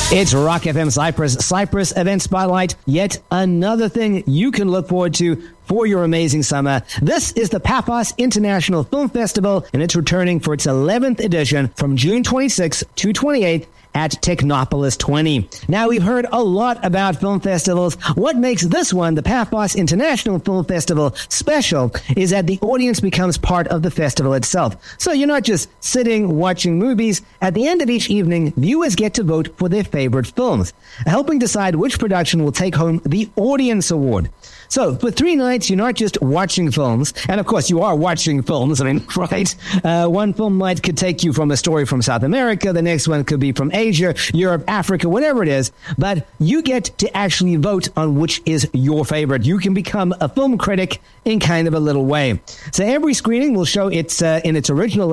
It's Rock FM Cyprus Event Spotlight. Yet another thing you can look forward to for your amazing summer. This is the Paphos International Film Festival, and it's returning for its 11th edition from June 26th to 28th at Technopolis 20. Now, we've heard a lot about film festivals. What makes this one, the Paphos International Film Festival, special is that the audience becomes part of the festival itself. So you're not just sitting watching movies. At the end of each evening, viewers get to vote for their favorite films, helping decide which production will take home the Audience Award. So for 3 nights, you're not just watching films, and of course you are watching films, right? One film night could take you from a story from South America, the next one could be from Asia, Europe, Africa, whatever it is, but you get to actually vote on which is your favorite. You can become a film critic in kind of a little way. So every screening will show its in its original